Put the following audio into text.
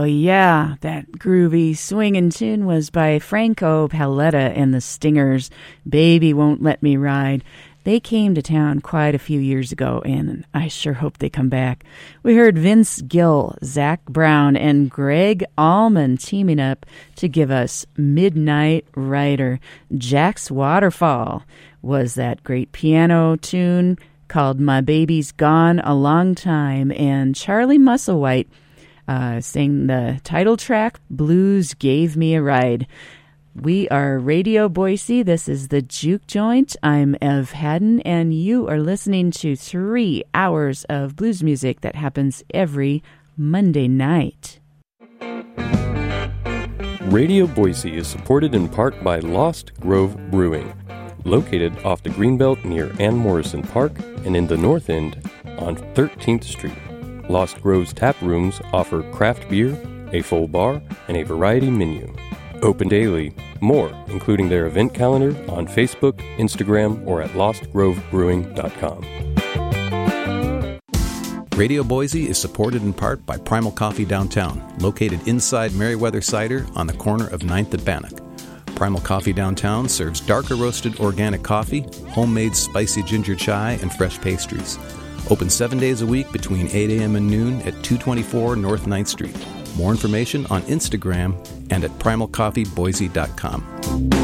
yeah, that groovy swinging tune was by Franco Paletta and the Stingers. Baby Won't Let Me Ride. They came to town quite a few years ago, and I sure hope they come back. We heard Vince Gill, Zach Brown, and Greg Allman teaming up to give us Midnight Rider. Jack's Waterfall was that great piano tune called My Baby's Gone a Long Time, and Charlie Musselwhite sang the title track, Blues Gave Me a Ride. We are Radio Boise. This is the Juke Joint. I'm Ev Haddon, and you are listening to 3 hours of blues music that happens every Monday night. Radio Boise is supported in part by Lost Grove Brewing, located off the Greenbelt near Ann Morrison Park and in the North End on 13th Street. Lost Grove's tap rooms offer craft beer, a full bar, and a variety menu. Open daily. More, including their event calendar, on Facebook, Instagram, or at lostgrovebrewing.com. Radio Boise is supported in part by Primal Coffee Downtown, located inside Merriweather Cider on the corner of 9th and Bannock. Primal Coffee Downtown serves darker roasted organic coffee, homemade spicy ginger chai, and fresh pastries. Open 7 days a week between 8 a.m. and noon at 224 North 9th Street. More information on Instagram and at primalcoffeeboise.com.